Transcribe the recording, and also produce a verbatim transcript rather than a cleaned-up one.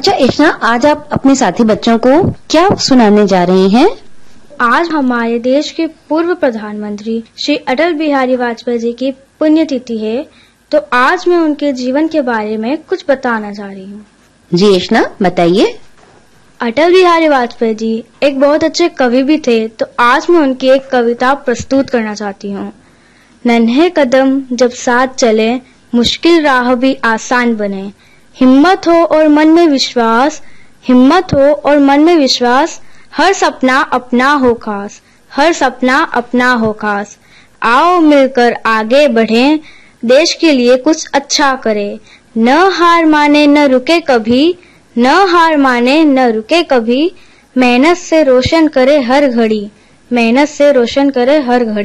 अच्छा इशना, आज आप अपने साथी बच्चों को क्या सुनाने जा रही हैं? आज हमारे देश के पूर्व प्रधानमंत्री श्री अटल बिहारी वाजपेयी जी की पुण्यतिथि है, तो आज मैं उनके जीवन के बारे में कुछ बताना चाह रही हूँ। जी इशना, बताइए। अटल बिहारी वाजपेयी जी एक बहुत अच्छे कवि भी थे, तो आज मैं उनकी एक कविता प्रस्तुत करना चाहती हूँ। नन्हे कदम जब साथ चले, मुश्किल राह भी आसान बने। हिम्मत हो और मन में विश्वास, हिम्मत हो और मन में विश्वास, हर सपना अपना हो खास, हर सपना अपना हो खास। आओ मिलकर आगे बढ़ें, देश के लिए कुछ अच्छा करें। न हार माने न रुके कभी, न हार माने न रुके कभी। मेहनत से रोशन करे हर घड़ी, मेहनत से रोशन करे हर घड़ी।